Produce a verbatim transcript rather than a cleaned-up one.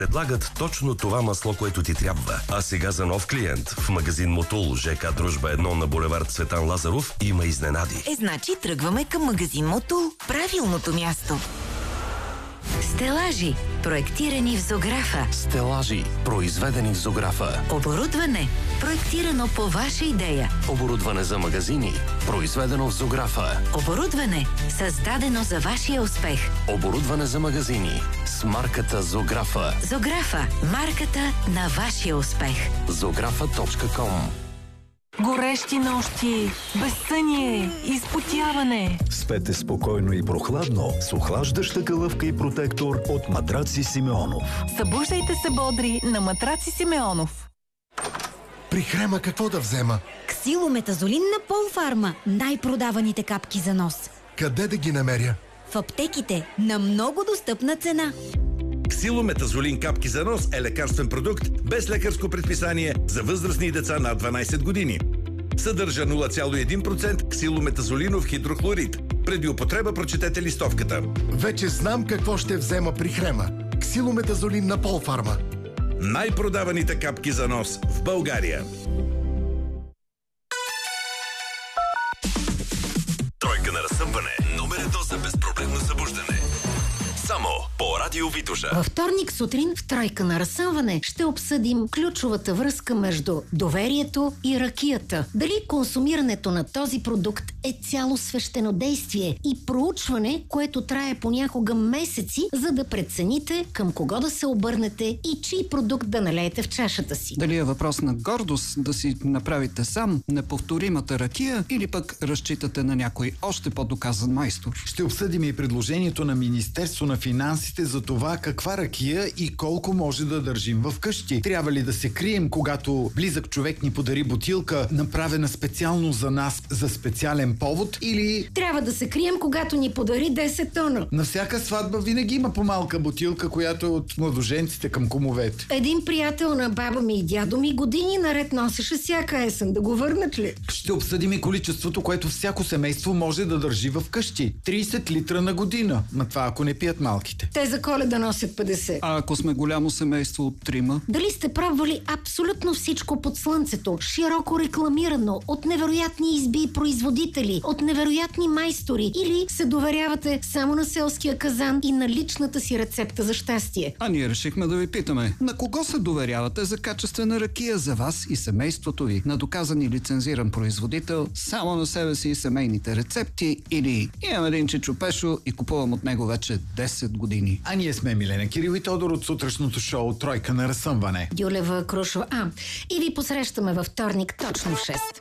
Предлагат точно това масло, което ти трябва. А сега за нов клиент в магазин Мотул, ЖК Дружба едно на булевард Цветан Лазаров има изненади. Е, значи тръгваме към магазин Мотул. Правилното място. Стелажи, проектирани в Зографа. Стелажи, произведени в Зографа. Оборудване, проектирано по ваша идея. Оборудване за магазини, произведено в Зографа. Оборудване, създадено за вашия успех. Оборудване за магазини с марката Зографа. Зографа, марката на вашия успех. зографа точка ком. Горещи нощи, безсъние, изпотяване. Спете спокойно и прохладно с охлаждаща калъвка и протектор от Матраци Симеонов. Събуждайте се бодри на Матраци Симеонов. При крема какво да взема? Ксилометазолин на Полфарма. Най-продаваните капки за нос. Къде да ги намеря? В аптеките на много достъпна цена. Ксилометазолин капки за нос е лекарствен продукт без лекарско предписание за възрастни и деца над дванайсет години. Съдържа нула цяло и един процент ксилометазолинов хидрохлорид. Преди употреба прочетете листовката. Вече знам какво ще взема при хрема. Ксилометазолин на Полфарма. Най-продаваните капки за нос в България. Тройка на разсъмване. Номер едно за безпроблемно събуждане. Само по Радио Витоша. Във вторник сутрин в Тройка на разсъмване ще обсъдим ключовата връзка между доверието и ракията. Дали консумирането на този продукт е цяло свещено действие и проучване, което трае понякога месеци, за да прецените към кого да се обърнете и чий продукт да налеете в чашата си. Дали е въпрос на гордост да си направите сам неповторимата ракия или пък разчитате на някой още по-доказан майстор? Ще обсъдим и предложението на Министерство на финансите за това каква ракия и колко може да държим в къщи. Трябва ли да се крием, когато близък човек ни подари бутилка, направена специално за нас за специален повод, или... Трябва да се крием, когато ни подари десет тона. На всяка сватба винаги има по-малка бутилка, която е от младоженците към кумовете. Един приятел на баба ми и дядо ми години наред носеше всяка есен. Да го върнат ли? Ще обсъдим и количеството, което всяко семейство може да държи в къщи. трийсет литра на година. Ма това ако не пият малките. Те за Коледа носят петдесет. А ако сме голямо семейство от трима? Дали сте пробвали абсолютно всичко под слънцето, широко рекламирано, от невероятни изби и производители, от невероятни майстори, или се доверявате само на селския казан и на личната си рецепта за щастие? А ние решихме да ви питаме, на кого се доверявате за качествена ракия за вас и семейството ви? На доказан и лицензиран производител, само на себе си и семейните рецепти, или имам един чичо Пешо и купувам от него вече десет години? А ние сме Милена Кирил и Тодор от сутрешното шоу Тройка на разсъмване. Дюлева Крушова. А, и ви посрещаме във вторник точно в шест.